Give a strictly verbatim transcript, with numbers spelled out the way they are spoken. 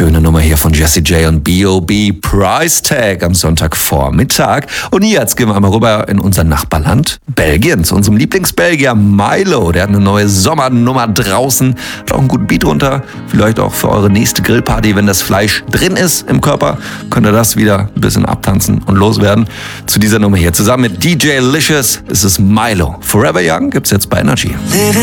Schöne Nummer hier von Jessie J und B O B, Price Tag am Sonntagvormittag. Und jetzt gehen wir einmal rüber in unser Nachbarland Belgien, zu unserem Lieblingsbelgier Milo. Der hat eine neue Sommernummer draußen, hat auch einen guten Beat drunter. Vielleicht auch für eure nächste Grillparty, wenn das Fleisch drin ist im Körper, könnt ihr das wieder ein bisschen abtanzen und loswerden. Zu dieser Nummer hier zusammen mit D J Licious ist es Milo. Forever Young gibt's jetzt bei Energy.